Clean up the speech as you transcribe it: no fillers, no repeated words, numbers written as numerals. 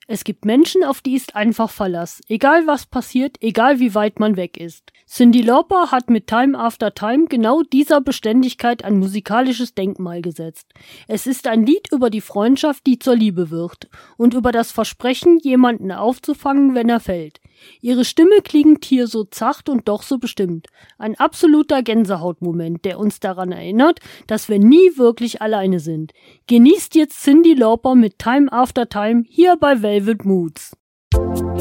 Es gibt Menschen, auf die ist einfach Verlass. Egal was passiert, egal wie weit man weg ist. Cyndi Lauper hat mit Time After Time genau dieser Beständigkeit ein musikalisches Denkmal gesetzt. Es ist ein Lied über die Freundschaft, die zur Liebe wird. Und über das Versprechen, jemanden aufzufangen, wenn er fällt. Ihre Stimme klingt hier so zacht und doch so bestimmt. Ein absoluter Gänsehautmoment, der uns daran erinnert, dass wir nie wirklich alleine sind. Genießt jetzt Cyndi Lauper mit Time After Time hier bei Velvet Moods.